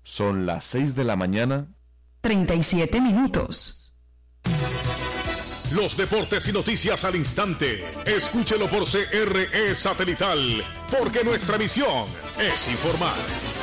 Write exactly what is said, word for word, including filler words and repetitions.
Son las seis de la mañana. treinta y siete minutos. Los deportes y noticias al instante. Escúchelo por C R E Satelital, porque nuestra misión es informar.